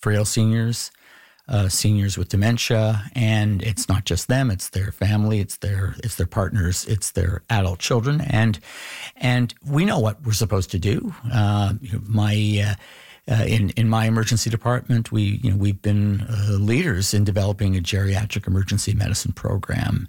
frail seniors, seniors with dementia, and it's not just them; it's their family, it's their partners, it's their adult children, and we know what we're supposed to do. In my emergency department, we've been leaders in developing a geriatric emergency medicine program.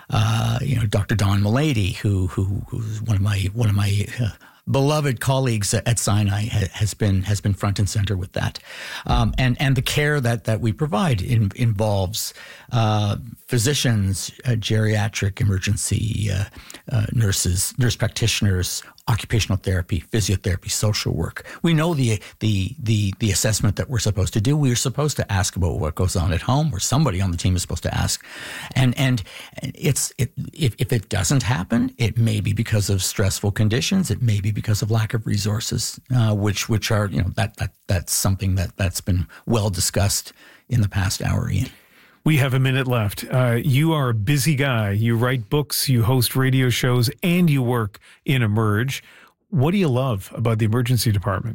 Dr. Don Milady, who's one of my beloved colleagues at Sinai, has been front and center with that, and the care that we provide involves physicians, geriatric emergency nurses, nurse practitioners, occupational therapy, physiotherapy, social work. We know the assessment that we're supposed to do. We're supposed to ask about what goes on at home, or somebody on the team is supposed to ask. And if it doesn't happen, it may be because of stressful conditions. It may be because of lack of resources, which are that's something that's been well discussed in the past hour, Ian. We have a minute left. You are a busy guy. You write books, you host radio shows, and you work in Emerge. What do you love about the emergency department?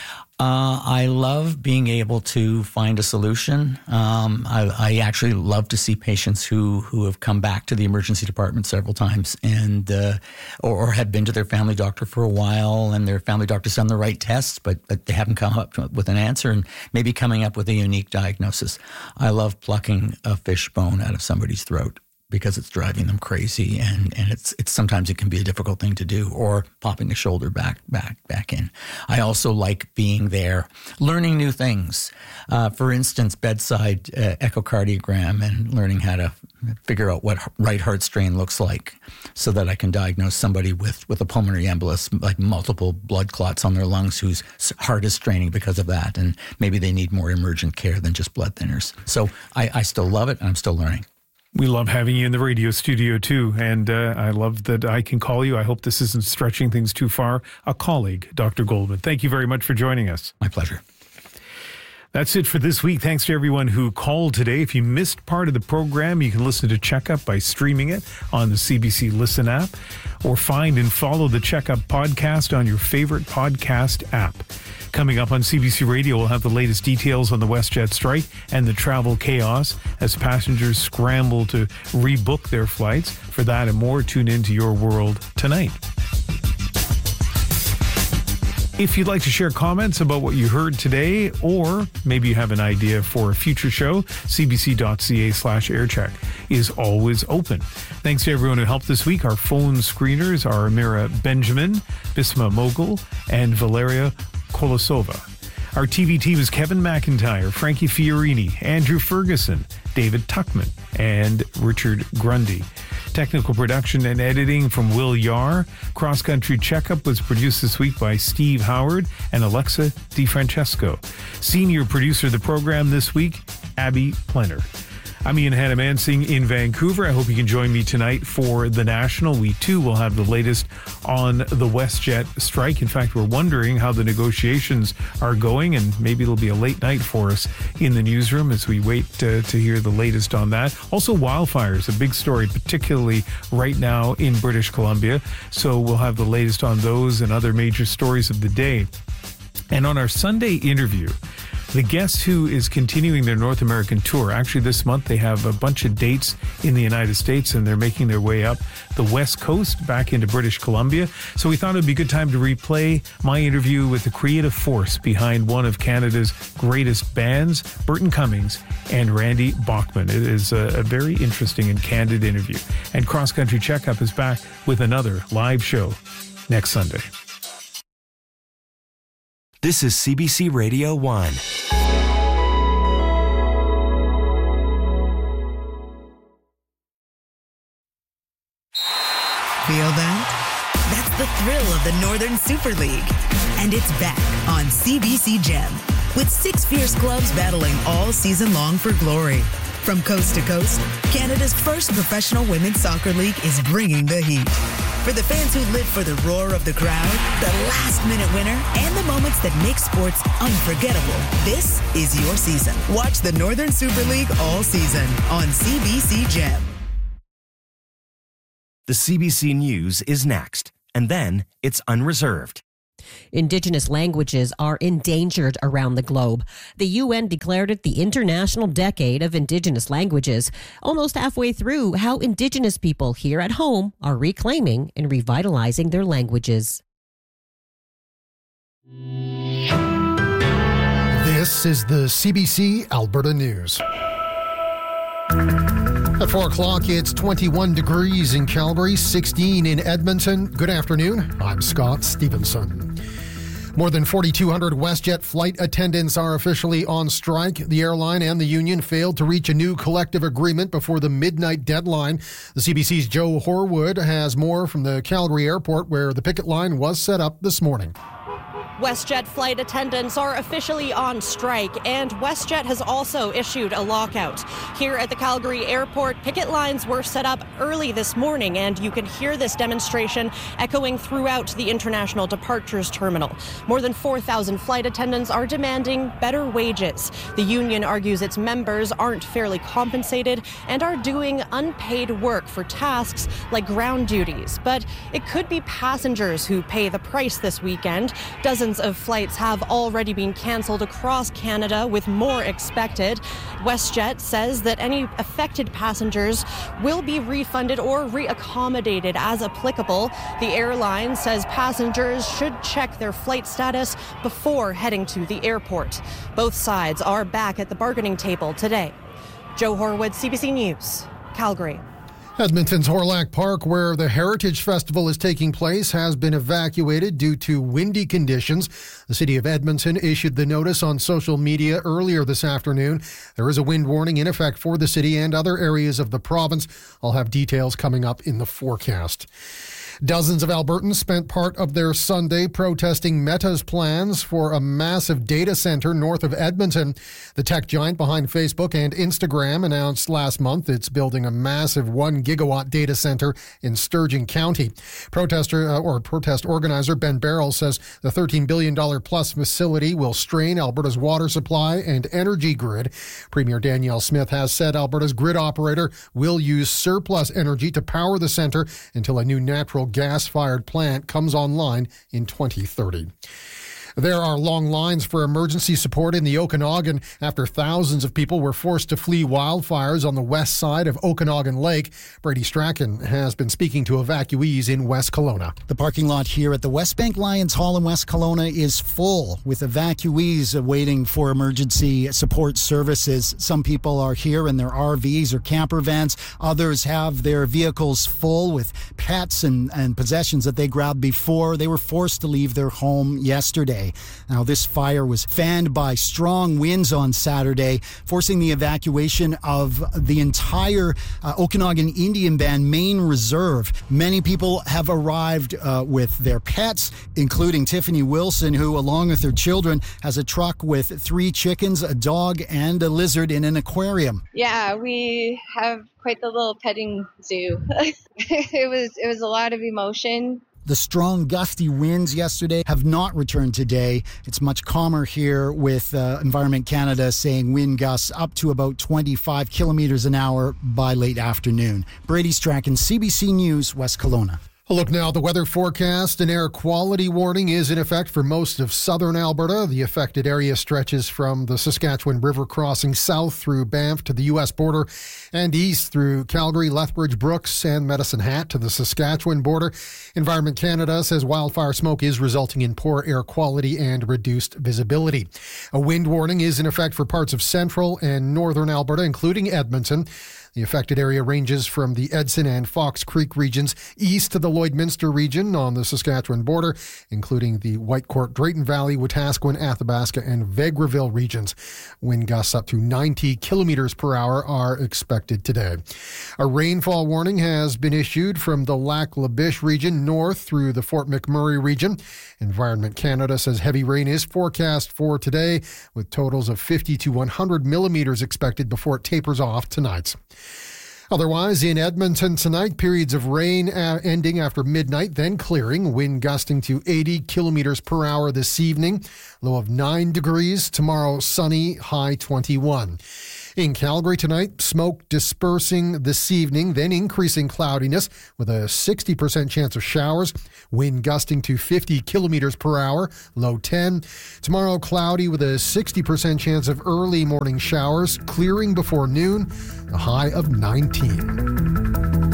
I love being able to find a solution. I actually love to see patients who have come back to the emergency department several times and or have been to their family doctor for a while, and their family doctor's done the right tests, but they haven't come up with an answer, and maybe coming up with a unique diagnosis. I love plucking a fish bone out of somebody's throat, because it's driving them crazy, and it's sometimes it can be a difficult thing to do, or popping a shoulder back in. I also like being there, learning new things. For instance, bedside echocardiogram, and learning how to figure out what right heart strain looks like, so that I can diagnose somebody with a pulmonary embolus, like multiple blood clots on their lungs, whose heart is straining because of that, and maybe they need more emergent care than just blood thinners. So I still love it, and I'm still learning. We love having you in the radio studio, too, and I love that I can call you. I hope this isn't stretching things too far. A colleague, Dr. Goldman. Thank you very much for joining us. My pleasure. That's it for this week. Thanks to everyone who called today. If you missed part of the program, you can listen to Checkup by streaming it on the CBC Listen app, or find and follow the Checkup podcast on your favorite podcast app. Coming up on CBC Radio, we'll have the latest details on the WestJet strike and the travel chaos as passengers scramble to rebook their flights. For that and more, tune into Your World tonight. If you'd like to share comments about what you heard today, or maybe you have an idea for a future show, cbc.ca/aircheck is always open. Thanks to everyone who helped this week. Our phone screeners are Amira Benjamin, Bisma Mogul, and Valeria Kolosova. Our TV team is Kevin McIntyre, Frankie Fiorini, Andrew Ferguson, David Tuckman, and Richard Grundy. Technical production and editing from Will Yar. Cross Country Checkup was produced this week by Steve Howard and Alexa DiFrancesco. Senior producer of the program this week, Abby Plenner. I'm Ian Hannah-Mansing in Vancouver. I hope you can join me tonight for The National. We, too, will have the latest on the WestJet strike. In fact, we're wondering how the negotiations are going, and maybe it'll be a late night for us in the newsroom as we wait to hear the latest on that. Also, wildfires, a big story, particularly right now in British Columbia. So we'll have the latest on those and other major stories of the day. And on our Sunday interview, the guest who is continuing their North American tour, actually this month they have a bunch of dates in the United States, and they're making their way up the West Coast back into British Columbia. So we thought it would be a good time to replay my interview with the creative force behind one of Canada's greatest bands, Burton Cummings and Randy Bachman. It is a very interesting and candid interview. And Cross Country Checkup is back with another live show next Sunday. This is CBC Radio 1. Feel that? That's the thrill of the Northern Super League. And it's back on CBC Gem, with 6 fierce clubs battling all season long for glory. From coast to coast, Canada's first professional women's soccer league is bringing the heat. For the fans who live for the roar of the crowd, the last-minute winner, and the moments that make sports unforgettable, this is your season. Watch the Northern Super League all season on CBC Gem. The CBC News is next, and then it's Unreserved. Indigenous languages are endangered around the globe. The UN declared it the International Decade of Indigenous Languages, almost halfway through how Indigenous people here at home are reclaiming and revitalizing their languages. This is the CBC Alberta News. At 4 o'clock, it's 21 degrees in Calgary, 16 in Edmonton. Good afternoon. I'm Scott Stevenson. More than 4,200 WestJet flight attendants are officially on strike. The airline and the union failed to reach a new collective agreement before the midnight deadline. The CBC's Joe Horwood has more from the Calgary airport, where the picket line was set up this morning. WestJet flight attendants are officially on strike, and WestJet has also issued a lockout. Here at the Calgary airport, picket lines were set up early this morning, and you can hear this demonstration echoing throughout the International Departures Terminal. More than 4,000 flight attendants are demanding better wages. The union argues its members aren't fairly compensated and are doing unpaid work for tasks like ground duties. But it could be passengers who pay the price this weekend. Dozens of flights have already been cancelled across Canada, with more expected. WestJet says that any affected passengers will be refunded or reaccommodated as applicable. The airline says passengers should check their flight status before heading to the airport. Both sides are back at the bargaining table today. Joe Horwood, CBC News, Calgary. Edmonton's Horlack Park, where the Heritage Festival is taking place, has been evacuated due to windy conditions. The City of Edmonton issued the notice on social media earlier this afternoon. There is a wind warning in effect for the city and other areas of the province. I'll have details coming up in the forecast. Dozens of Albertans spent part of their Sunday protesting Meta's plans for a massive data center north of Edmonton. The tech giant behind Facebook and Instagram announced last month it's building a massive 1 gigawatt data center in Sturgeon County. Protest organizer Ben Barrell says the $13 billion plus facility will strain Alberta's water supply and energy grid. Premier Danielle Smith has said Alberta's grid operator will use surplus energy to power the center until a new natural gas-fired plant comes online in 2030. There are long lines for emergency support in the Okanagan after thousands of people were forced to flee wildfires on the west side of Okanagan Lake. Brady Strachan has been speaking to evacuees in West Kelowna. The parking lot here at the West Bank Lions Hall in West Kelowna is full with evacuees waiting for emergency support services. Some people are here in their RVs or camper vans. Others have their vehicles full with pets and possessions that they grabbed before they were forced to leave their home yesterday. Now, this fire was fanned by strong winds on Saturday, forcing the evacuation of the entire Okanagan Indian Band main reserve. Many people have arrived with their pets, including Tiffany Wilson, who, along with her children, has a truck with 3 chickens, a dog, and a lizard in an aquarium. Yeah, we have quite the little petting zoo. It was a lot of emotion. The strong gusty winds yesterday have not returned today. It's much calmer here, with Environment Canada saying wind gusts up to about 25 kilometers an hour by late afternoon. Brady Strachan, CBC News, West Kelowna. A look now at the weather forecast. An air quality warning is in effect for most of southern Alberta. The affected area stretches from the Saskatchewan River crossing south through Banff to the U.S. border and east through Calgary, Lethbridge, Brooks, and Medicine Hat to the Saskatchewan border. Environment Canada says wildfire smoke is resulting in poor air quality and reduced visibility. A wind warning is in effect for parts of central and northern Alberta, including Edmonton. The affected area ranges from the Edson and Fox Creek regions east to the Lloydminster region on the Saskatchewan border, including the Whitecourt, Drayton Valley, Wetaskiwin, Athabasca, and Vegreville regions. Wind gusts up to 90 kilometers per hour are expected today. A rainfall warning has been issued from the Lac-La-Biche region north through the Fort McMurray region. Environment Canada says heavy rain is forecast for today, with totals of 50 to 100 millimeters expected before it tapers off tonight. Otherwise, in Edmonton tonight, periods of rain ending after midnight, then clearing, wind gusting to 80 kilometers per hour this evening, low of 9 degrees. Tomorrow, sunny, high 21. In Calgary tonight, smoke dispersing this evening, then increasing cloudiness with a 60% chance of showers. Wind gusting to 50 kilometers per hour, low 10. Tomorrow, cloudy with a 60% chance of early morning showers, clearing before noon, a high of 19.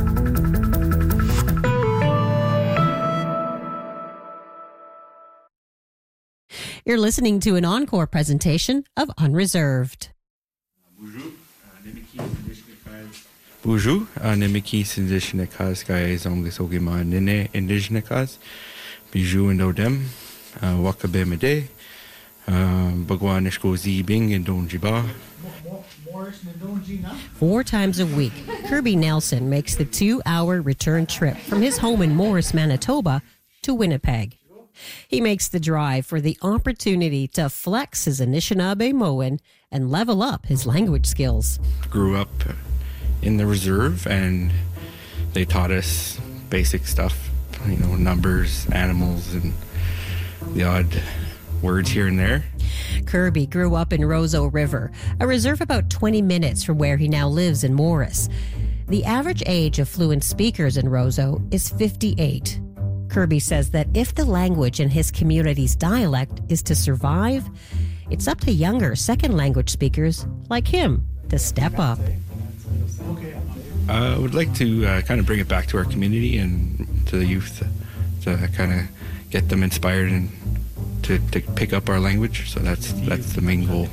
You're listening to an encore presentation of Unreserved. Bonjour, Nemiki Sindishnikas guys Omlisogima Nene Indijnikas, Bijou and Odem, Wakabemade, Bagwanishko Zibing and Donjiba. 4 times a week, Kirby Nelson makes the 2-hour return trip from his home in Morris, Manitoba to Winnipeg. He makes the drive for the opportunity to flex his Anishinaabe-Moan and level up his language skills. Grew up in the reserve and they taught us basic stuff, numbers, animals, and the odd words here and there. Kirby grew up in Roseau River, a reserve about 20 minutes from where he now lives in Morris. The average age of fluent speakers in Roseau is 58. Kirby says that if the language in his community's dialect is to survive, it's up to younger second language speakers like him to step up. I would like to kind of bring it back to our community and to the youth to kind of get them inspired and to pick up our language. So that's the main goal.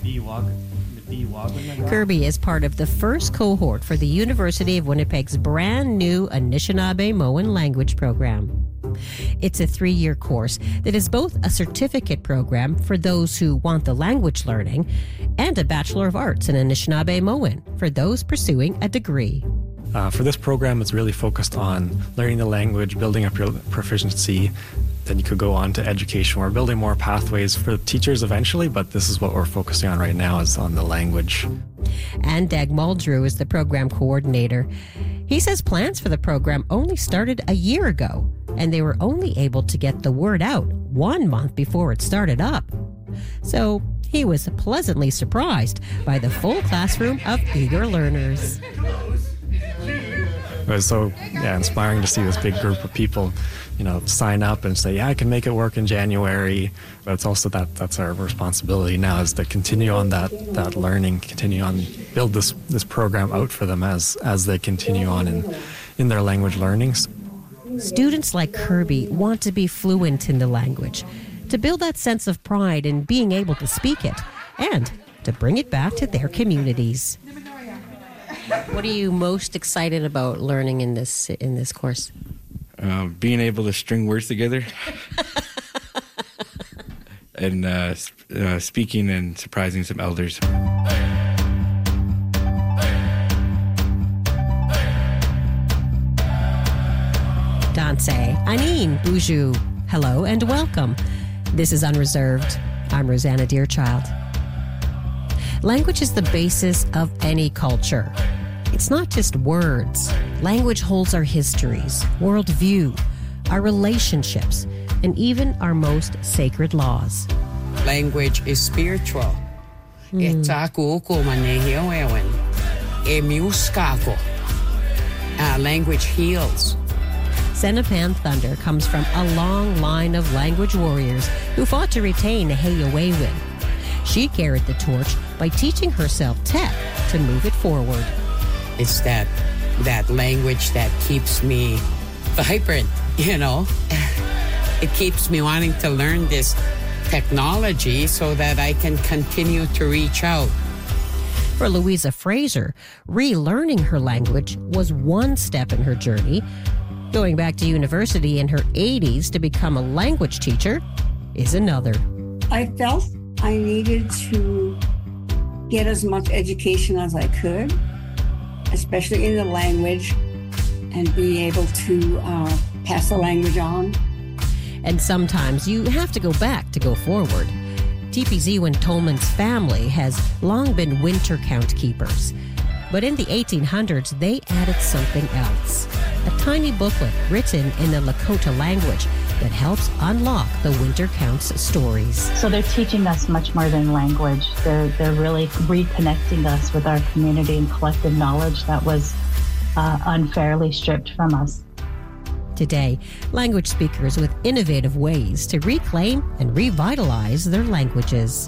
Kirby is part of the first cohort for the University of Winnipeg's brand new Anishinaabe-Moan language program. It's a 3-year course that is both a certificate program for those who want the language learning and a Bachelor of Arts in Anishinaabe-Moan for those pursuing a degree. For this program, it's really focused on learning the language, building up your proficiency. Then you could go on to education. We're building more pathways for teachers eventually, but this is what we're focusing on right now, is on the language. And Dag Muldrew is the program coordinator. He says plans for the program only started a year ago, and they were only able to get the word out 1 month before it started up. So he was pleasantly surprised by the full classroom of eager learners. It was so inspiring to see this big group of people, sign up and say, I can make it work in January. But it's also that's our responsibility now, is to continue on that learning, continue on, build this program out for them as they continue on in their language learnings. Students like Kirby want to be fluent in the language, to build that sense of pride in being able to speak it, and to bring it back to their communities. What are you most excited about learning in this course? Being able to string words together and speaking and surprising some elders. Danse, Anin, Buju, hello and welcome. This is Unreserved. I'm Rosanna Deerchild. Language is the basis of any culture. It's not just words. Language holds our histories, worldview, our relationships, and even our most sacred laws. Language is spiritual. Language heals. Senapan Thunder comes from a long line of language warriors who fought to retain Neheyawewin. She carried the torch by teaching herself tech to move it forward. It's that language that keeps me vibrant, It keeps me wanting to learn this technology so that I can continue to reach out. For Louisa Fraser, relearning her language was one step in her journey. Going back to university in her 80s to become a language teacher is another. I felt I needed to get as much education as I could, especially in the language, and be able to pass the language on. And sometimes you have to go back to go forward. TPZ Tolman's family has long been winter count keepers. But in the 1800s, they added something else. A tiny booklet written in the Lakota language that helps unlock the Winter Counts stories. So they're teaching us much more than language. They're really reconnecting us with our community and collective knowledge that was unfairly stripped from us. Today, language speakers with innovative ways to reclaim and revitalize their languages.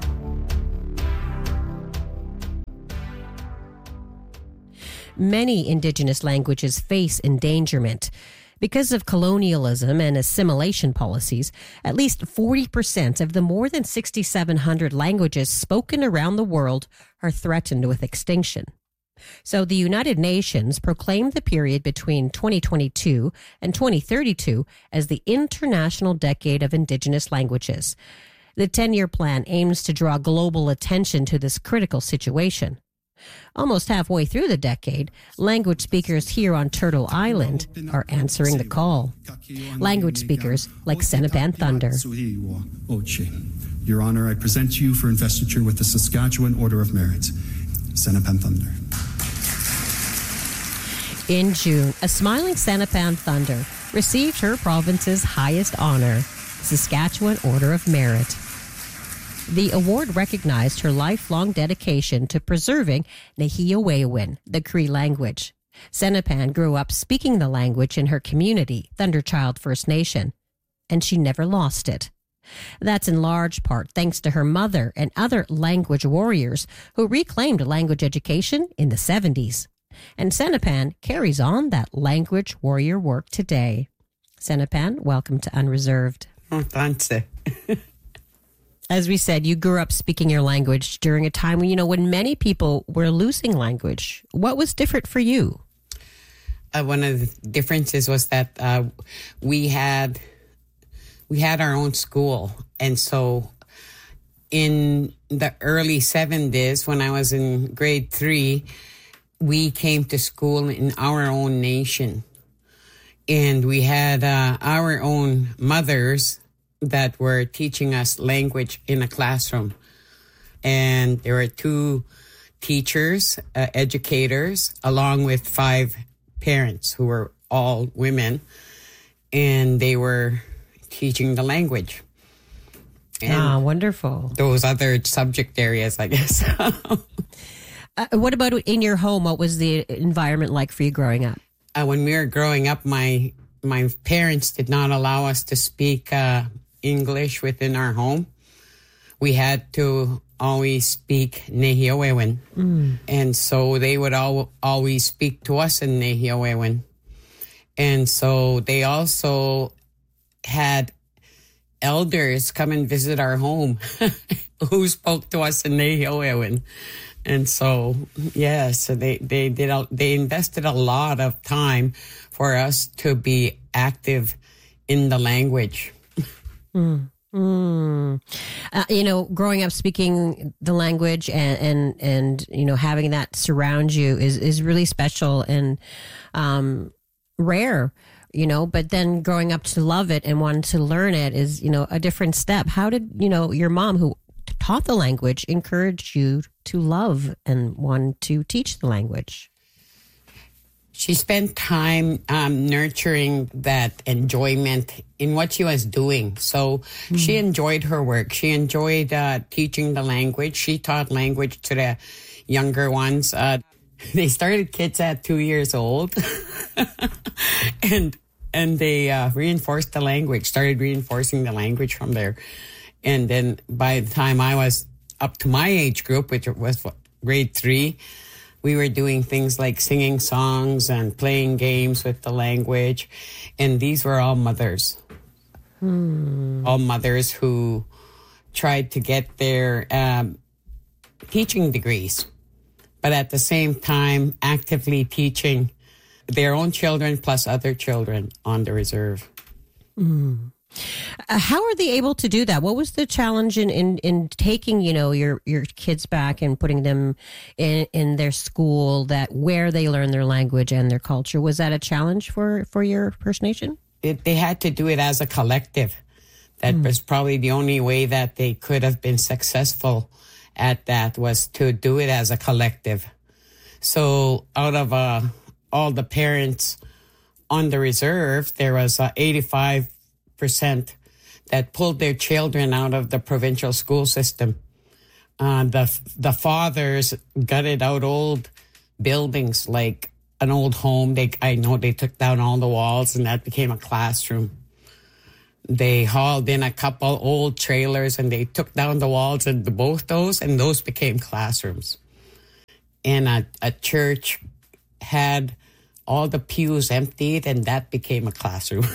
Many Indigenous languages face endangerment. Because of colonialism and assimilation policies, at least 40% of the more than 6,700 languages spoken around the world are threatened with extinction. So the United Nations proclaimed the period between 2022 and 2032 as the International Decade of Indigenous Languages. The 10-year plan aims to draw global attention to this critical situation. Almost halfway through the decade, language speakers here on Turtle Island are answering the call. Language speakers like Senapan Thunder. Your Honor, I present you for investiture with the Saskatchewan Order of Merit. Senapan Thunder. In June, a smiling Senapan Thunder received her province's highest honor, Saskatchewan Order of Merit. The award recognized her lifelong dedication to preserving Nehiyawewen, the Cree language. Senapan grew up speaking the language in her community, Thunderchild First Nation, and she never lost it. That's in large part thanks to her mother and other language warriors who reclaimed language education in the 70s. And Senapan carries on that language warrior work today. Senapan, welcome to Unreserved. Oh, thanks. As we said, you grew up speaking your language during a time when, when many people were losing language. What was different for you? One of the differences was that we had our own school. And so in the early 70s, when I was in grade 3, we came to school in our own nation. And we had our own mothers that were teaching us language in a classroom. And there were 2 teachers, educators, along with 5 parents who were all women. And they were teaching the language. And wonderful. Those other subject areas, I guess. What about in your home? What was the environment like for you growing up? When we were growing up, my parents did not allow us to speak English within our home. We had to always speak Nehiyawewen. And so they would always speak to us in Nehiyawewen. And so they also had elders come and visit our home who spoke to us in Nehiyawewen. And so, so they invested a lot of time for us to be active in the language. Growing up speaking the language and having that surround you is really special and rare, but then growing up to love it and wanting to learn it is, a different step. How did, your mom who taught the language encourage you to love and want to teach the language? She spent time nurturing that enjoyment in what she was doing. So she enjoyed her work. She enjoyed teaching the language. She taught language to the younger ones. They started kids at 2 years old. and they reinforced the language, started reinforcing the language from there. And then by the time I was up to my age group, which was grade 3, we were doing things like singing songs and playing games with the language. And these were all mothers. All mothers who tried to get their teaching degrees, but at the same time actively teaching their own children plus other children on the reserve. How are they able to do that? What was the challenge in taking, your kids back and putting them in their school where they learn their language and their culture? Was that a challenge for your First Nation? They had to do it as a collective. That was probably the only way that they could have been successful at that, was to do it as a collective. So out of all the parents on the reserve, there was 85 that pulled their children out of the provincial school system. The fathers gutted out old buildings like an old home. I know they took down all the walls, and that became a classroom. They hauled in a couple old trailers, and they took down the walls of both those, and those became classrooms. And a church had all the pews emptied, and that became a classroom.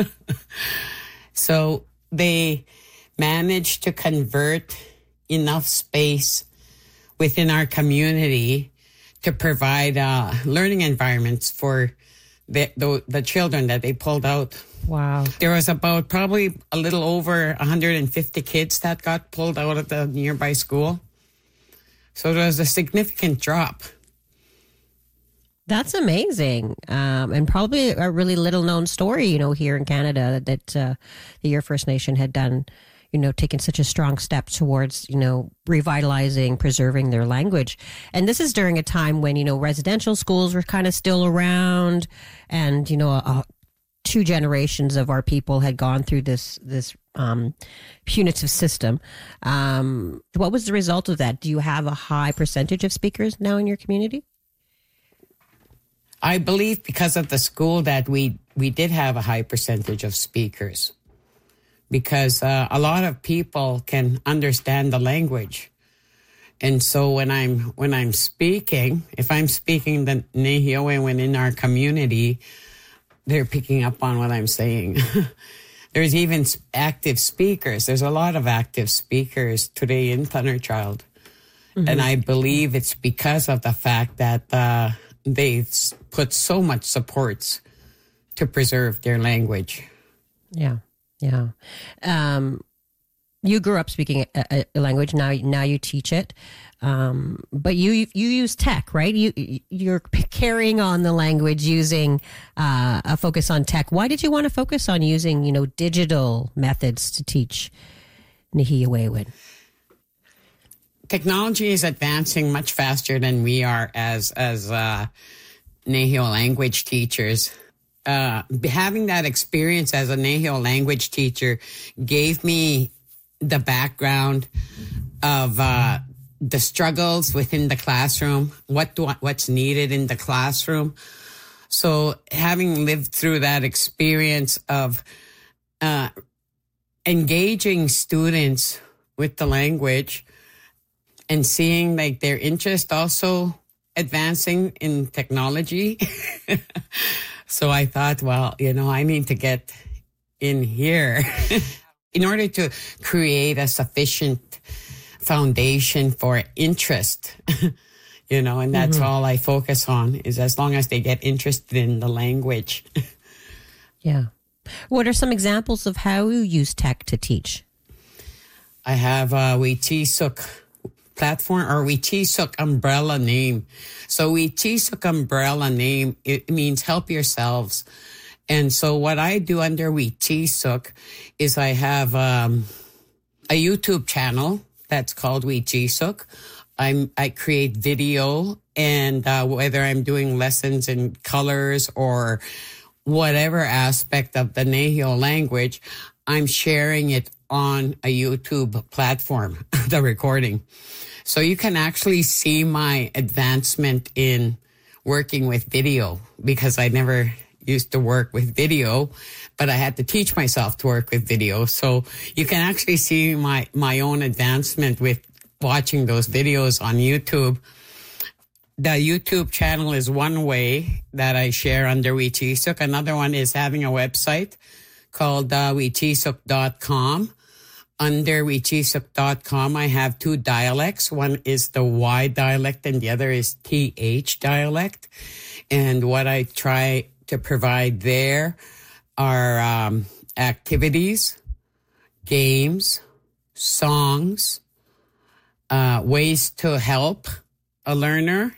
So they managed to convert enough space within our community to provide learning environments for the children that they pulled out. Wow. There was about probably a little over 150 kids that got pulled out of the nearby school. So there was a significant drop. That's amazing. And probably a really little known story, here in Canada that the Your First Nation had done, taken such a strong step towards, revitalizing, preserving their language. And this is during a time when, residential schools were kind of still around and, 2 generations of our people had gone through this punitive system. What was the result of that? Do you have a high percentage of speakers now in your community? I believe because of the school that we did have a high percentage of speakers, because a lot of people can understand the language. And so when I'm speaking, if I'm speaking the Nehiyawewin in our community, they're picking up on what I'm saying. There's even active speakers. There's a lot of active speakers today in Thunderchild. Mm-hmm. And I believe it's because of the fact that they've put so much supports to preserve their language. Yeah. You grew up speaking a language. Now you teach it, but you use tech, right? You're carrying on the language using a focus on tech. Why did you want to focus on using digital methods to teach Nehiyawewin? Technology is advancing much faster than we are as Nehiyawewin language teachers. Having that experience as a Nehiyawewin language teacher gave me the background of the struggles within the classroom, what's needed in the classroom. So having lived through that experience of engaging students with the language and seeing like their interest also advancing in technology. So I thought, well, I need to get in here in order to create a sufficient foundation for interest, and that's all I focus on is as long as they get interested in the language. Yeah. What are some examples of how you use tech to teach? I have Wet'suwet'en platform or Wet'suwet'en umbrella name. So Wet'suwet'en umbrella name, it means help yourselves. And so what I do under Wet'suwet'en is I have a YouTube channel that's called Wet'suwet'en. I create video, and whether I'm doing lessons in colors or whatever aspect of the Nehiyawewin language, I'm sharing it on a YouTube platform, the recording. So you can actually see my advancement in working with video, because I never used to work with video, but I had to teach myself to work with video. So you can actually see my own advancement with watching those videos on YouTube. The YouTube channel is one way that I share under Wet'suwet'en. Another one is having a website called Wet'suwet'en.com. Under Wet'suwet'en.com, I have 2 dialects. One is the Y dialect and the other is TH dialect. And what I try to provide there are activities, games, songs, ways to help a learner,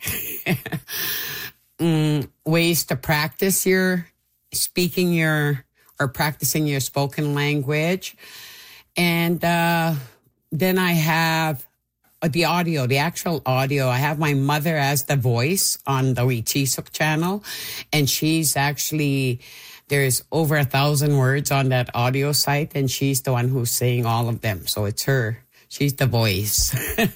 ways to practice your speaking or practicing your spoken language. And then I have the audio, the actual audio. I have my mother as the voice on the Wet'suwet'en channel, and she's actually There's over 1,000 words on that audio site, and she's the one who's saying all of them. So it's her. She's the voice.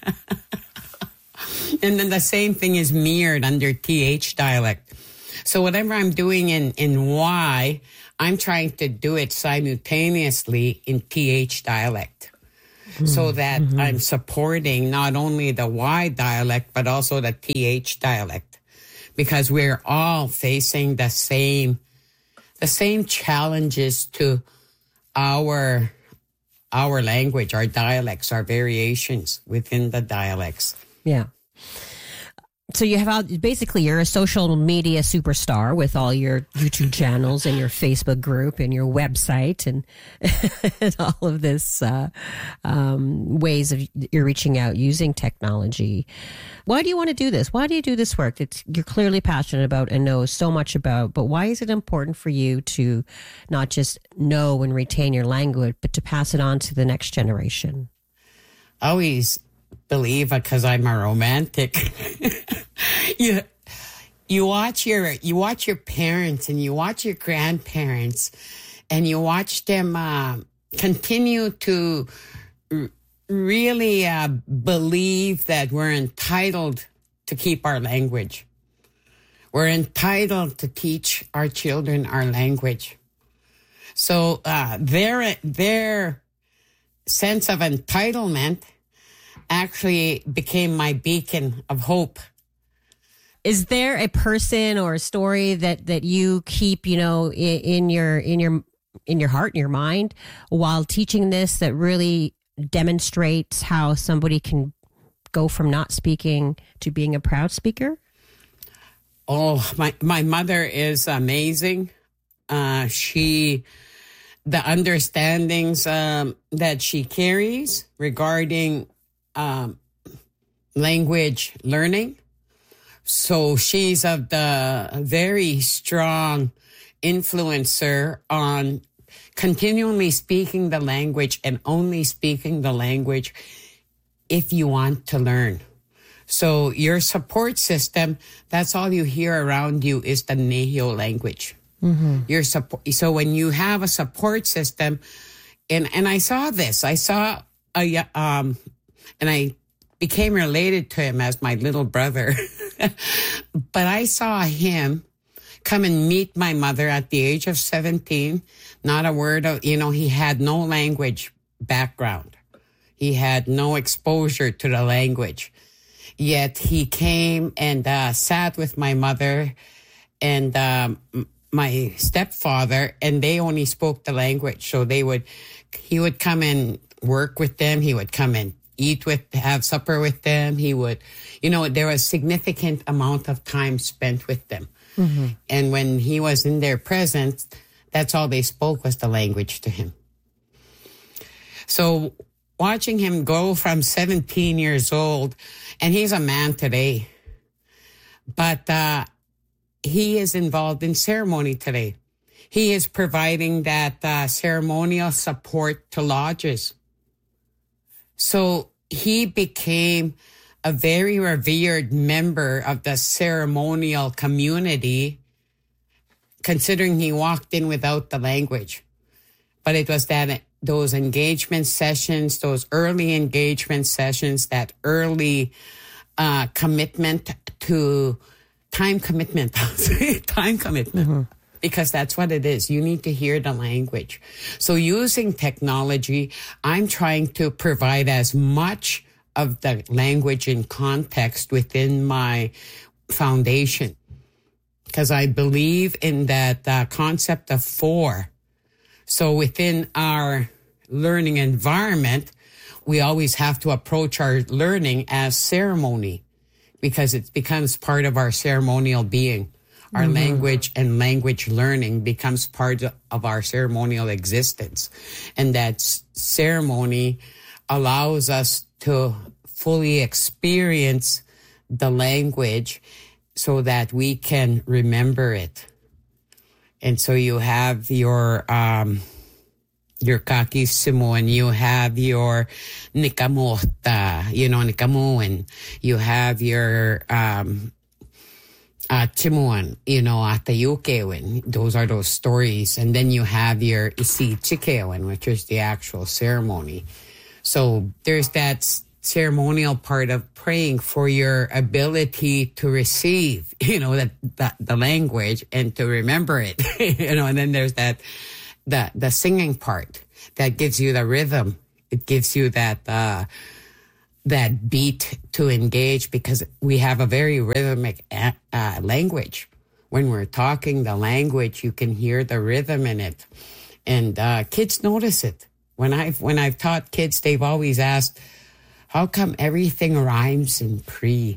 And then the same thing is mirrored under TH dialect. So whatever I'm doing in Y, I'm trying to do it simultaneously in TH dialect. So that I'm supporting not only the Y dialect, but also the TH dialect. Because we're all facing the same challenges to our language, our dialects, our variations within the dialects. Yeah. So you have basically you're a social media superstar with all your YouTube channels and your Facebook group and your website and, and all of this ways of you're reaching out using technology. Why do you want to do this? Why do you do this work that you're clearly passionate about and know so much about? But why is it important for you to not just know and retain your language, but to pass it on to the next generation? I always believe because I'm a romantic. You watch your parents and you watch your grandparents and you watch them continue to really believe that we're entitled to keep our language. We're entitled to teach our children our language. So their sense of entitlement actually became my beacon of hope. Is there a person or a story that you keep, in your heart, in your mind, while teaching this that really demonstrates how somebody can go from not speaking to being a proud speaker? Oh, my mother is amazing. The understandings that she carries regarding language learning. So she's of the very strong influencer on continually speaking the language and only speaking the language if you want to learn. So your support system, that's all you hear around you is the Nehio language. Mm-hmm. Your support. So when you have a support system, and I saw this, and I became related to him as my little brother. But I saw him come and meet my mother at the age of 17. Not a word of, he had no language background. He had no exposure to the language. Yet he came and sat with my mother and my stepfather, and they only spoke the language. So he would come and work with them. He would come and have supper with them. He would, there was significant amount of time spent with them. Mm-hmm. And when he was in their presence, that's all they spoke was the language to him. So watching him go from 17 years old, and he's a man today, but he is involved in ceremony today. He is providing that ceremonial support to lodges. So he became a very revered member of the ceremonial community, considering he walked in without the language. But it was those engagement sessions, those early engagement sessions, that early commitment to time commitment. Mm-hmm. Because that's what it is. You need to hear the language. So using technology, I'm trying to provide as much of the language in context within my foundation. Because I believe in that concept of 4. So within our learning environment, we always have to approach our learning as ceremony, because it becomes part of our ceremonial being. Our language and language learning becomes part of our ceremonial existence. And that ceremony allows us to fully experience the language so that we can remember it. And so you have your kakisimo, and you have your nikamota, nikamu, and you have your Chimuan, Atayukewan. Those are those stories. And then you have your Isi Chikewan, which is the actual ceremony. So there's that ceremonial part of praying for your ability to receive, the language and to remember it, and then there's the singing part that gives you the rhythm. It gives you that beat to engage, because we have a very rhythmic language. When we're talking the language, you can hear the rhythm in it, and kids notice it. When I've taught kids, they've always asked, how come everything rhymes in Cree?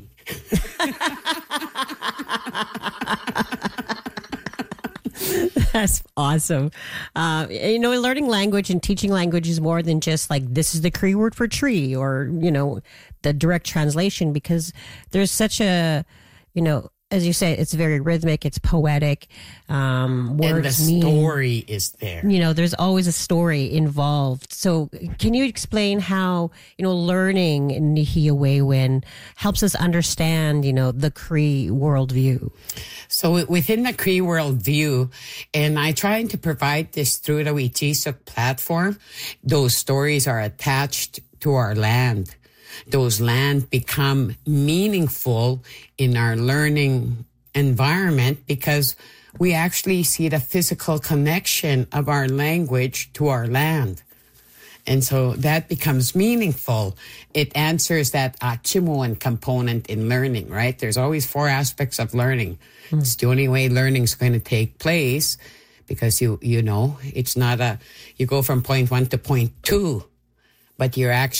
That's awesome. Learning language and teaching language is more than just like, this is the Cree word for tree, or, the direct translation, because there's such a, as you say, it's very rhythmic, it's poetic. And the story is there. There's always a story involved. So can you explain how, learning Nihiawewen helps us understand, the Cree worldview? So within the Cree worldview, and I try to provide this through the Wechisuk platform, those stories are attached to our land. Those land become meaningful in our learning environment because we actually see the physical connection of our language to our land. And so that becomes meaningful. It answers that Chimuan component in learning, right? There's always 4 aspects of learning. It's the only way learning is going to take place, because it's not you go from point 1 to point 2, but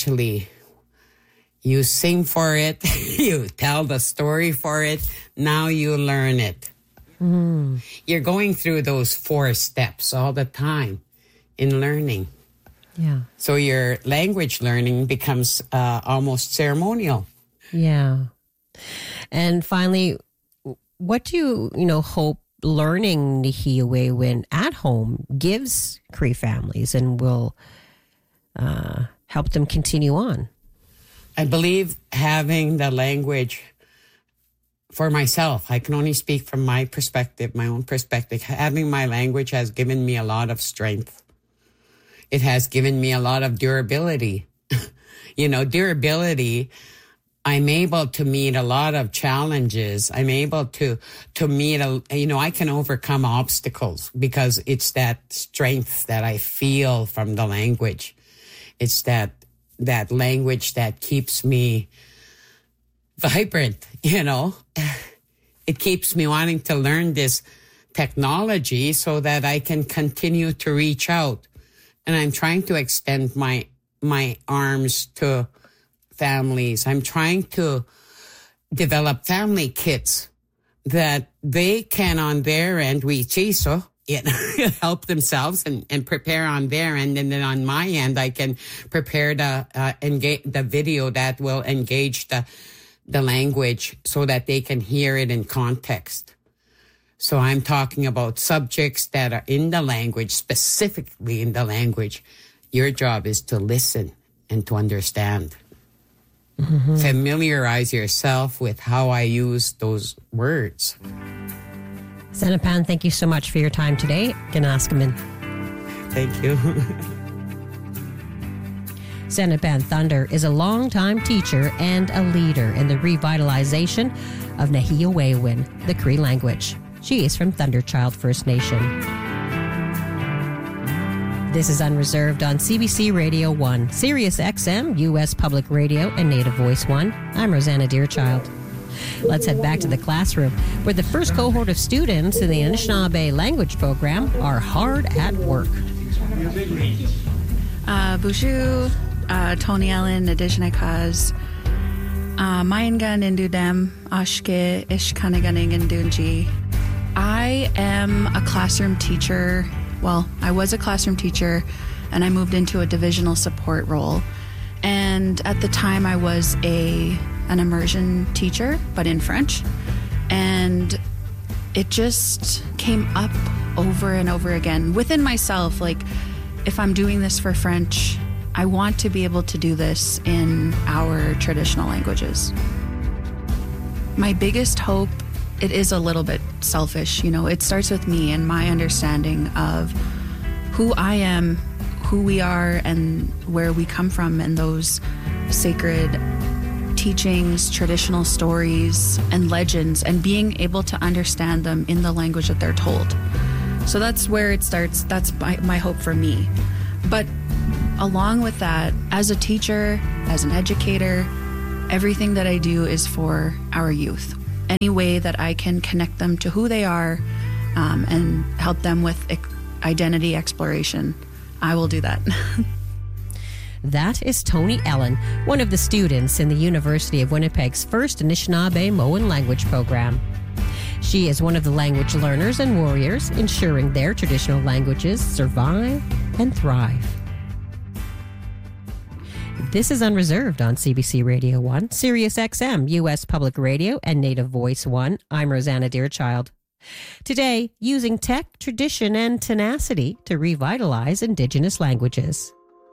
you sing for it, you tell the story for it, now you learn it. You're going through those 4 steps all the time in learning. Yeah. So your language learning becomes almost ceremonial. Yeah. And finally, what do you, hope learning Nihiawewen at home gives Cree families and will help them continue on? I believe having the language, for myself, I can only speak from my perspective, my own perspective. Having my language has given me a lot of strength. It has given me a lot of durability. Durability, I'm able to meet a lot of challenges. I'm able to meet, I can overcome obstacles because it's that strength that I feel from the language. It's that language that keeps me vibrant, It keeps me wanting to learn this technology so that I can continue to reach out. And I'm trying to extend my arms to families. I'm trying to develop family kits that they can, on their end, help themselves and prepare on their end. And then on my end, I can prepare the video that will engage the language so that they can hear it in context. So I'm talking about subjects that are in the language, specifically in the language. Your job is to listen and to understand. Mm-hmm. Familiarize yourself with how I use those words. Sanapan, thank you so much for your time today. Ganaskaman. Thank you. Sanapan Thunder is a longtime teacher and a leader in the revitalization of Nihiawewen, the Cree language. She is from Thunderchild First Nation. This is Unreserved on CBC Radio 1, Sirius XM, U.S. Public Radio, and Native Voice 1. I'm Rosanna Deerchild. Let's head back to the classroom, where the first cohort of students in the Anishinaabe language program are hard at work. Bushu, Tony Allen, Adishinakaz, Mayangan Indudem, Ashke, Ishkanaгаning Indunji. I am a classroom teacher. Well, I was a classroom teacher, and I moved into a divisional support role. And at the time, I was an immersion teacher, but in French. And it just came up over and over again within myself. Like, if I'm doing this for French, I want to be able to do this in our traditional languages. My biggest hope it is a little bit selfish. It starts with me and my understanding of who I am, who we are, and where we come from, and those sacred teachings, traditional stories, and legends, and being able to understand them in the language that they're told. So that's where it starts. That's my hope for me. But along with that, as a teacher, as an educator, everything that I do is for our youth. Any way that I can connect them to who they are and help them with identity exploration, I will do that. That is Toni Ellen, one of the students in the University of Winnipeg's first Anishinaabe-Moan language program. She is one of the language learners and warriors, ensuring their traditional languages survive and thrive. This is Unreserved on CBC Radio 1, Sirius XM, U.S. Public Radio, and Native Voice 1. I'm Rosanna Deerchild. Today, using tech, tradition, and tenacity to revitalize Indigenous languages.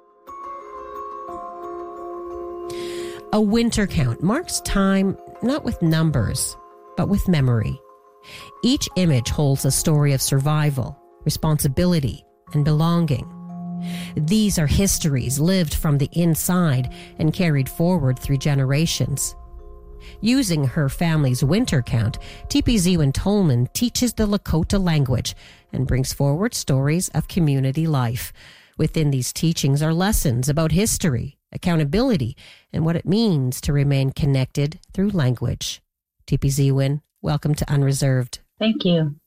A winter count marks time not with numbers, but with memory. Each image holds a story of survival, responsibility, and belonging. These are histories lived from the inside and carried forward through generations. Using her family's winter count, Tipiziwin Tolman teaches the Lakota language and brings forward stories of community life. Within these teachings are lessons about history, accountability, and what it means to remain connected through language. Tipiziwin, welcome to Unreserved. Thank you.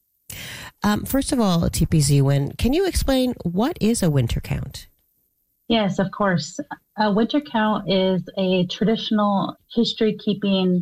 First of all, Tipiziwin, can you explain what is a winter count? Yes, of course. A winter count is a traditional history-keeping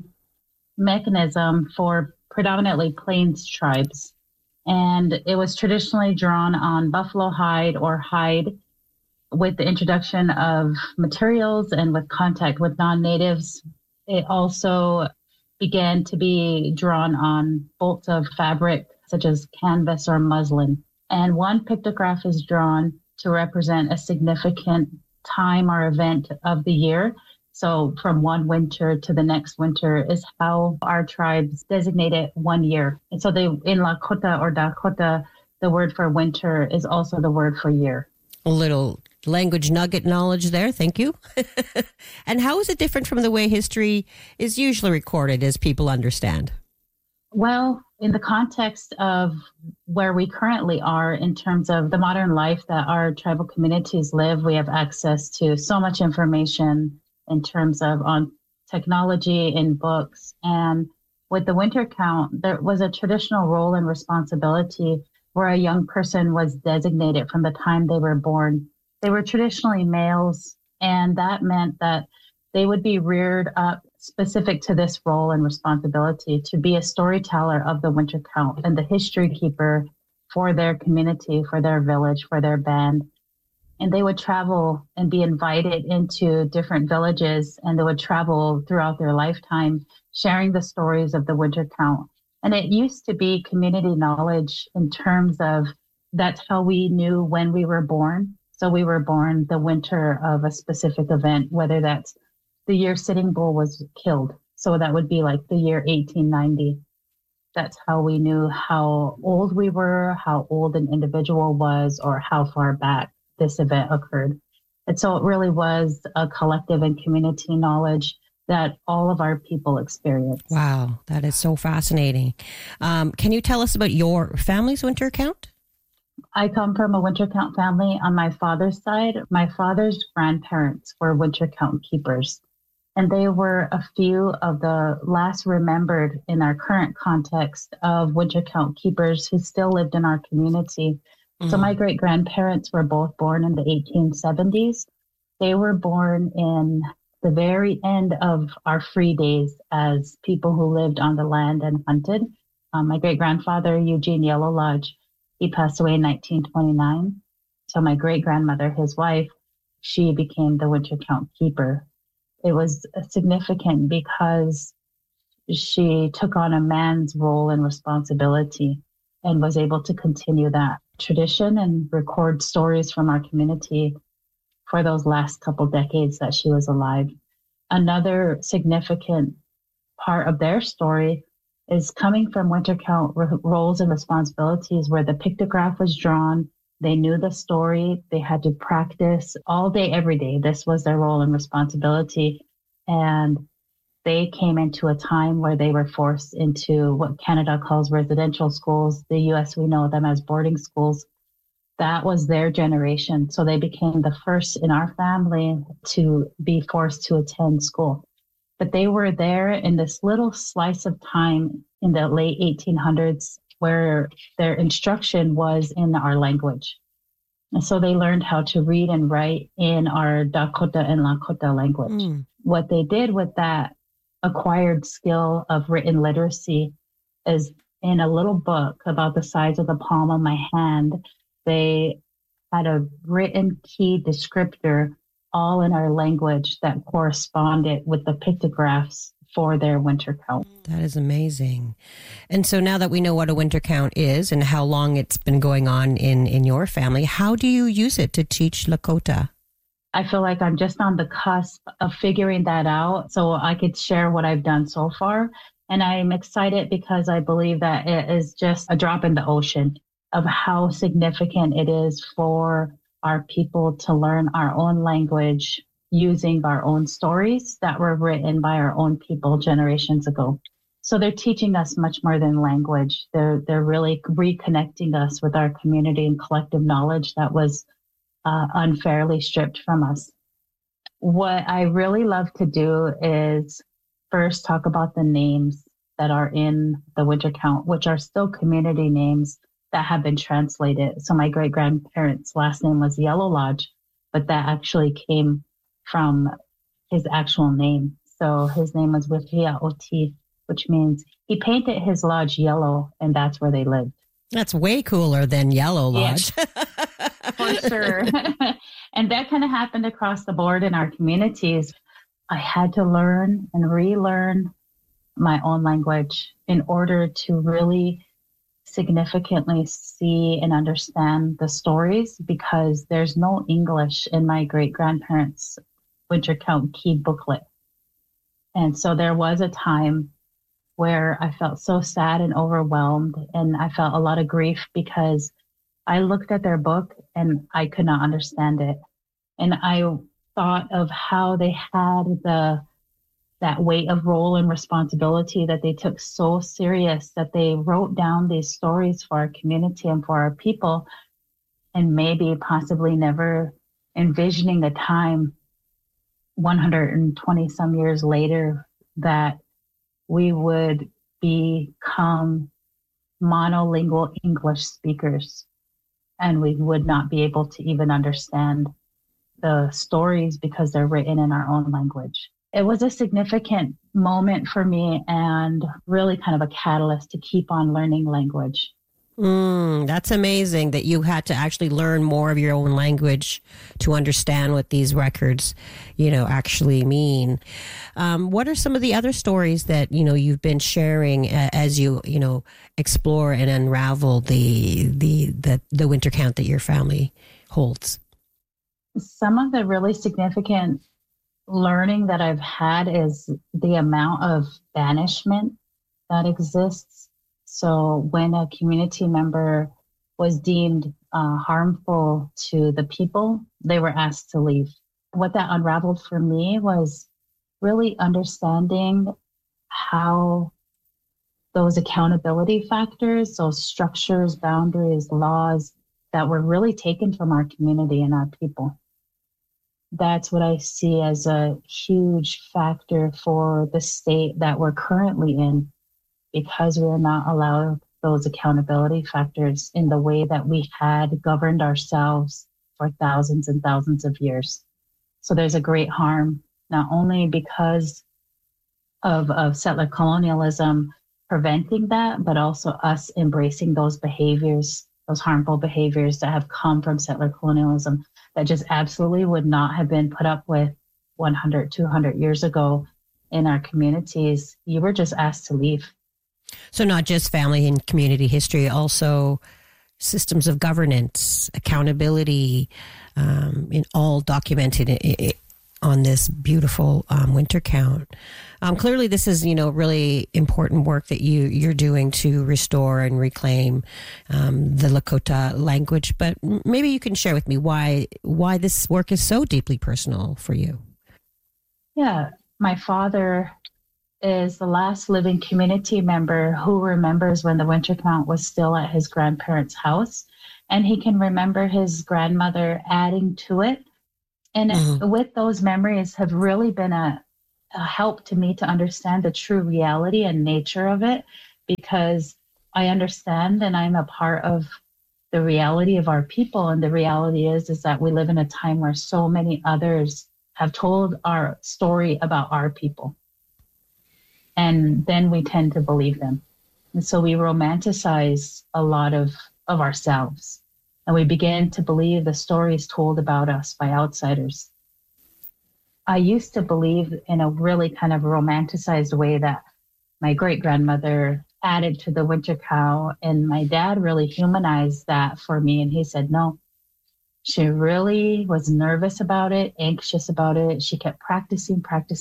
mechanism for predominantly Plains tribes. And it was traditionally drawn on buffalo hide or hide. With the introduction of materials and with contact with non-natives, it also began to be drawn on bolts of fabric such as canvas or muslin. And one pictograph is drawn to represent a significant time or event of the year. So from one winter to the next winter is how our tribes designate it 1 year. And so in Lakota or Dakota, the word for winter is also the word for year. A little language nugget knowledge there. Thank you. And how is it different from the way history is usually recorded as people understand? Well, in the context of where we currently are in terms of the modern life that our tribal communities live, we have access to so much information in terms of on technology, in books. And with the winter count, there was a traditional role and responsibility where a young person was designated from the time they were born. They were traditionally males, and that meant that they would be reared up specific to this role and responsibility to be a storyteller of the winter count and the history keeper for their community, for their village, for their band. And they would travel and be invited into different villages, and they would travel throughout their lifetime, sharing the stories of the winter count. And it used to be community knowledge in terms of that's how we knew when we were born. So we were born the winter of a specific event, whether that's the year Sitting Bull was killed. So that would be like the year 1890. That's how we knew how old we were, how old an individual was, or how far back this event occurred. And so it really was a collective and community knowledge that all of our people experience. Wow, that is so fascinating. Can you tell us about your family's winter count? I come from a winter count family on my father's side. My father's grandparents were winter count keepers, and they were a few of the last remembered in our current context of winter count keepers who still lived in our community. Mm-hmm. So my great-grandparents were both born in the 1870s. They were born in the very end of our free days as people who lived on the land and hunted. My great-grandfather, Eugene Yellow Lodge, he passed away in 1929. So my great-grandmother, his wife, she became the winter count keeper. It was significant because she took on a man's role and responsibility and was able to continue that tradition and record stories from our community for those last couple decades that she was alive. Another significant part of their story is coming from winter count roles and responsibilities where the pictograph was drawn. They knew the story. They had to practice all day, every day. This was their role and responsibility. And they came into a time where they were forced into what Canada calls residential schools. The US, we know them as boarding schools. That was their generation. So they became the first in our family to be forced to attend school. But they were there in this little slice of time in the late 1800s where their instruction was in our language. And so they learned how to read and write in our Dakota and Lakota language. What they did with that acquired skill of written literacy is in a little book about the size of the palm of my hand, they had a written key descriptor all in our language that corresponded with the pictographs for their winter count. That is amazing. And so now that we know what a winter count is and how long it's been going on in your family, how do you use it to teach Lakota? I feel like I'm just on the cusp of figuring that out so I could share what I've done so far. And I'm excited because I believe that it is just a drop in the ocean of how significant it is for our people to learn our own language using our own stories that were written by our own people generations ago. So they're teaching us much more than language. They're really reconnecting us with our community and collective knowledge that was unfairly stripped from us. What I really love to do is first talk about the names that are in the winter count, which are still community names that have been translated. So my great-grandparents' last name was Yellow Lodge, but that actually came from his actual name. So his name was Wifia Oti, which means he painted his lodge yellow, and that's where they lived. That's way cooler than Yellow Lodge. Yeah, for sure. And that kind of happened across the board in our communities. I had to learn and relearn my own language in order to really significantly see and understand the stories, because there's no English in my great-grandparents' winter count key booklet. And so there was a time where I felt so sad and overwhelmed, and I felt a lot of grief because I looked at their book and I could not understand it. And I thought of how they had that weight of role and responsibility that they took so serious that they wrote down these stories for our community and for our people, and maybe possibly never envisioning a time 120 some years later that we would become monolingual English speakers and we would not be able to even understand the stories because they're written in our own language. It was a significant moment for me and really kind of a catalyst to keep on learning language. That's amazing that you had to actually learn more of your own language to understand what these records, actually mean. What are some of the other stories that, you've been sharing as you, explore and unravel the winter count that your family holds? Some of the really significant learning that I've had is the amount of banishment that exists. So when a community member was deemed harmful to the people, they were asked to leave. What that unraveled for me was really understanding how those accountability factors, those structures, boundaries, laws that were really taken from our community and our people. That's what I see as a huge factor for the state that we're currently in, because we're not allowed those accountability factors in the way that we had governed ourselves for thousands and thousands of years. So there's a great harm, not only because of settler colonialism preventing that, but also us embracing those behaviors, those harmful behaviors that have come from settler colonialism that just absolutely would not have been put up with 100, 200 years ago in our communities. You were just asked to leave. So not just family and community history, also systems of governance, accountability, in all documented on this beautiful winter count. Clearly, this is, really important work that you're doing to restore and reclaim the Lakota language. But maybe you can share with me why this work is so deeply personal for you. Yeah, my father is the last living community member who remembers when the winter count was still at his grandparents' house, and he can remember his grandmother adding to it. And with those memories have really been a help to me to understand the true reality and nature of it, because I understand and I'm a part of the reality of our people. And the reality is that we live in a time where so many others have told our story about our people. And then we tend to believe them. And so we romanticize a lot of ourselves. And we begin to believe the stories told about us by outsiders. I used to believe in a really kind of romanticized way that my great-grandmother added to the winter cow, and my dad really humanized that for me. And he said, no, she really was nervous about it, anxious about it. She kept practicing.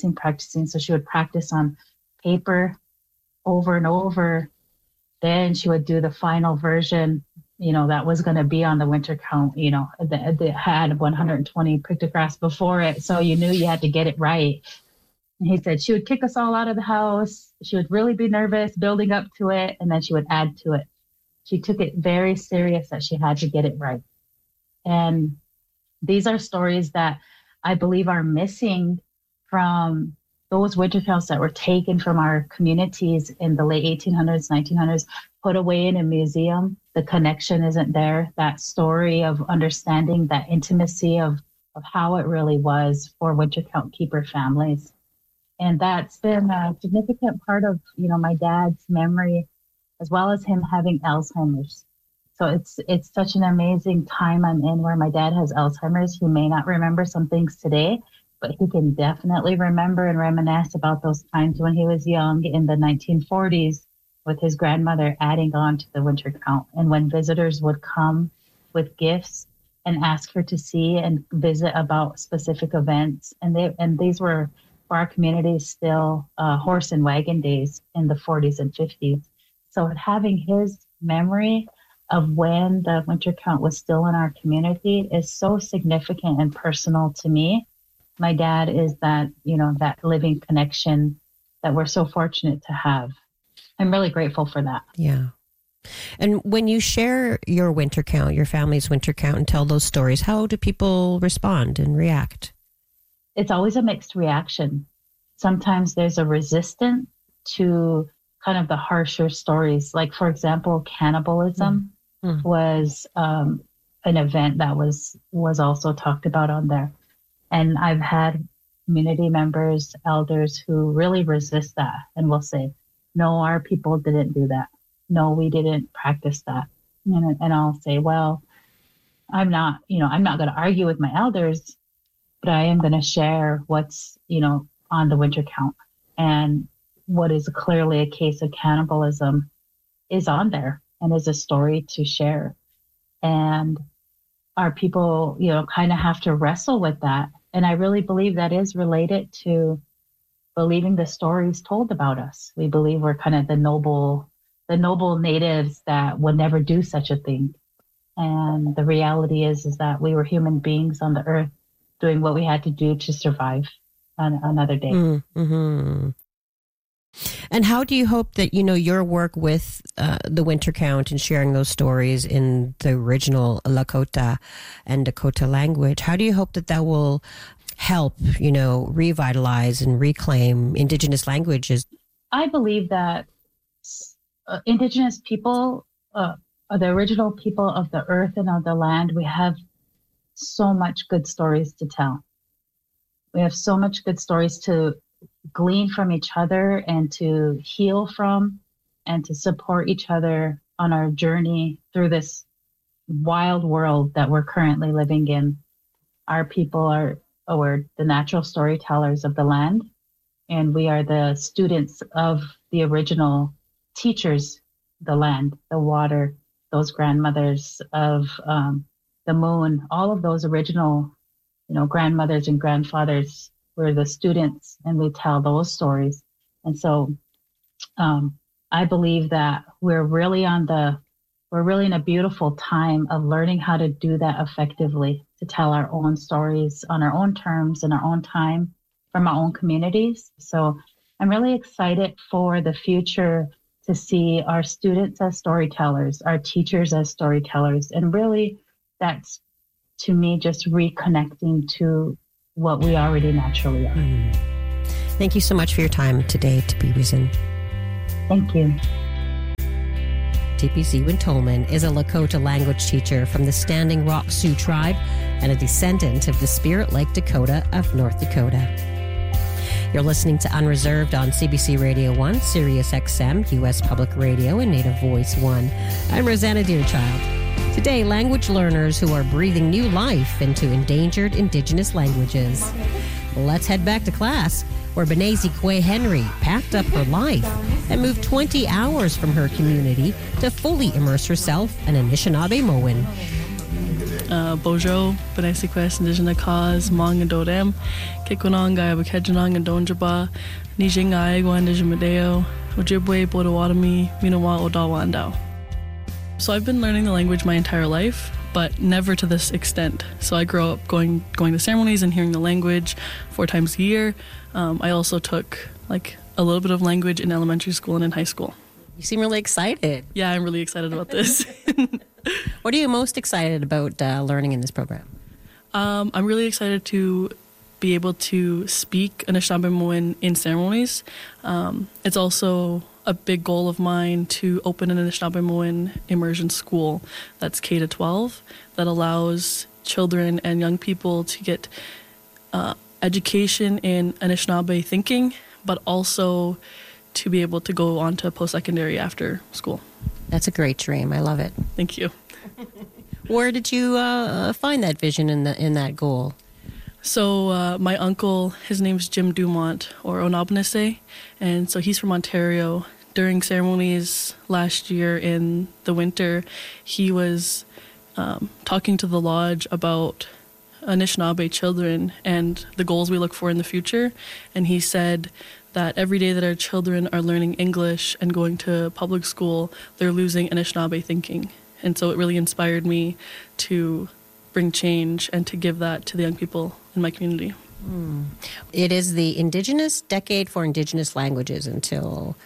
So she would practice on paper over and over. Then she would do the final version, that was going to be on the winter count, that had 120 pictographs before it. So you knew you had to get it right. And he said she would kick us all out of the house. She would really be nervous building up to it. And then she would add to it. She took it very serious that she had to get it right. And these are stories that I believe are missing from those winter counts that were taken from our communities in the late 1800s, 1900s, put away in a museum. The connection isn't there. That story of understanding, that intimacy of how it really was for winter count keeper families. And that's been a significant part of, my dad's memory, as well as him having Alzheimer's. So it's such an amazing time I'm in where my dad has Alzheimer's. He may not remember some things today, but he can definitely remember and reminisce about those times when he was young in the 1940s with his grandmother adding on to the winter count. And when visitors would come with gifts and ask her to see and visit about specific events. And these were, for our community, still horse and wagon days in the 40s and 50s. So having his memory of when the winter count was still in our community is so significant and personal to me. My dad is that, that living connection that we're so fortunate to have. I'm really grateful for that. Yeah. And when you share your winter count, your family's winter count, and tell those stories, how do people respond and react? It's always a mixed reaction. Sometimes there's a resistance to kind of the harsher stories. Like, for example, cannibalism was an event that was also talked about on there. And I've had community members, elders who really resist that and will say, no, our people didn't do that. No, we didn't practice that. And I'll say, well, I'm not going to argue with my elders, but I am going to share what's, on the winter count. And what is clearly a case of cannibalism is on there and is a story to share. And our people, kind of have to wrestle with that. And I really believe that is related to believing the stories told about us. We believe we're kind of the noble natives that would never do such a thing. And the reality is that we were human beings on the earth doing what we had to do to survive on another day. Mm-hmm. And how do you hope that, your work with the winter count and sharing those stories in the original Lakota and Dakota language, how do you hope that will help, revitalize and reclaim Indigenous languages? I believe that Indigenous people, the original people of the earth and of the land, we have so much good stories to tell. We have so much good stories to glean from each other and to heal from and to support each other on our journey through this wild world that we're currently living in. Our people are the natural storytellers of the land, and we are the students of the original teachers, the land, the water, those grandmothers of the moon, all of those original grandmothers and grandfathers were the students, and we tell those stories. And so I believe that we're really in a beautiful time of learning how to do that effectively, to tell our own stories on our own terms in our own time from our own communities. So I'm really excited for the future to see our students as storytellers, our teachers as storytellers. And really, that's, to me, just reconnecting to what we already naturally are. Thank you so much for your time today to be with. Thank you. TPC Tolman is a Lakota language teacher from the Standing Rock Sioux tribe and a descendant of the Spirit Lake Dakota of North Dakota. You're listening to Unreserved on CBC Radio 1, Sirius XM, U.S. Public Radio, and Native Voice 1. I'm Rosanna Deerchild. Today, language learners who are breathing new life into endangered Indigenous languages. Let's head back to class, where Benesi Kwe Henry packed up her life and moved 20 hours from her community to fully immerse herself in Anishinaabe-Moan. Bojo, Benesi Kwe Indigenous Cause, Mong and Dodem, Kikonong, Gayabakejanong and Donjaba, Nijingai, Guandijimadeo, Ojibwe, Bodawatami, Minawa, Odawandao. So I've been learning the language my entire life, but never to this extent. So I grew up going to ceremonies and hearing the language 4 times a year. I also took a little bit of language in elementary school and in high school. You seem really excited. Yeah, I'm really excited about this. What are you most excited about learning in this program? I'm really excited to be able to speak Anishinaabe-Moan in ceremonies. It's also a big goal of mine to open an Anishinaabe-Moan immersion school that's K-12 that allows children and young people to get education in Anishinaabe thinking, but also to be able to go on to post-secondary after school. That's a great dream. I love it. Thank you. Where did you find that vision in that goal? So my uncle, his name's Jim Dumont, or Onabnese, and so he's from Ontario. During ceremonies last year in the winter, he was talking to the lodge about Anishinaabe children and the goals we look for in the future. And he said that every day that our children are learning English and going to public school, they're losing Anishinaabe thinking. And so it really inspired me to bring change and to give that to the young people in my community. It is the Indigenous Decade for Indigenous Languages until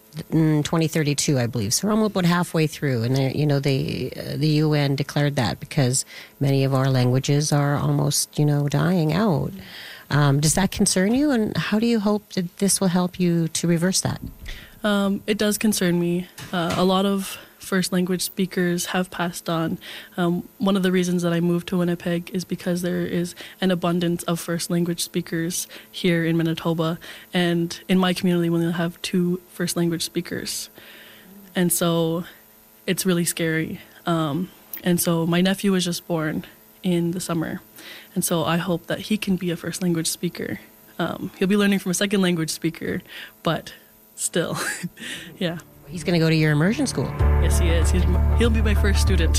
2032, I believe. So we're almost about halfway through, and the UN declared that because many of our languages are almost dying out. Does that concern you, and how do you hope that this will help you to reverse that? It does concern me. A lot of first language speakers have passed on. One of the reasons that I moved to Winnipeg is because there is an abundance of first language speakers here in Manitoba, and in my community we only have 2 first language speakers, and so it's really scary. And so my nephew was just born in the summer, and so I hope that he can be a first language speaker. He'll be learning from a second language speaker, but still, yeah. He's going to go to your immersion school. Yes, he is. He'll be my first student.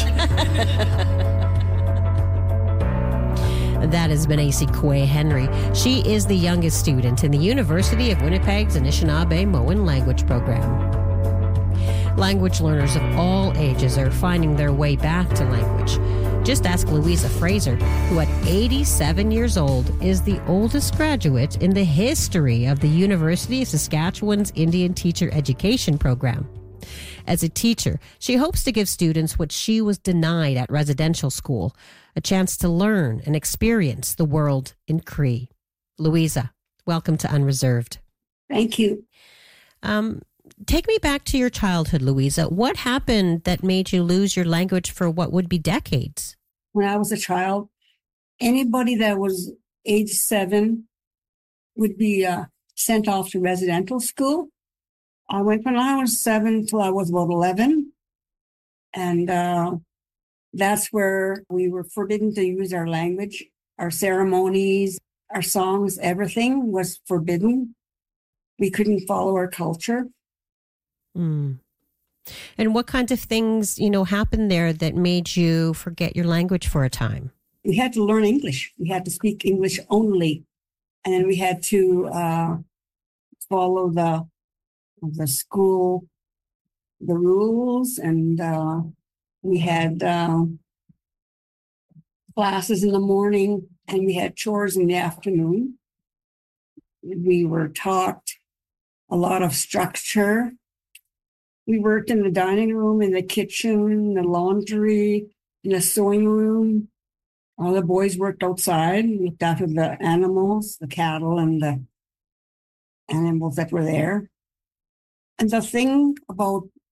That is Benesi Kwe Henry. She is the youngest student in the University of Winnipeg's Anishinaabe-Moan language program. Language learners of all ages are finding their way back to language. Just ask Louisa Fraser, who at 87 years old is the oldest graduate in the history of the University of Saskatchewan's Indian Teacher Education Program. As a teacher, she hopes to give students what she was denied at residential school, a chance to learn and experience the world in Cree. Louisa, welcome to Unreserved. Thank you. Take me back to your childhood, Louisa. What happened that made you lose your language for what would be decades? When I was a child, anybody that was age 7 would be sent off to residential school. I went when I was 7 till I was about 11. And that's where we were forbidden to use our language. Our ceremonies, our songs, everything was forbidden. We couldn't follow our culture. And what kinds of things, happened there that made you forget your language for a time? we had to learn English. We had to speak English only. And then we had to follow the school, the rules. And we had classes in the morning and we had chores in the afternoon. We were taught a lot of structure. We worked in the dining room, in the kitchen, the laundry, in the sewing room. All the boys worked outside, looked after the animals, the cattle and the animals that were there. And the thing about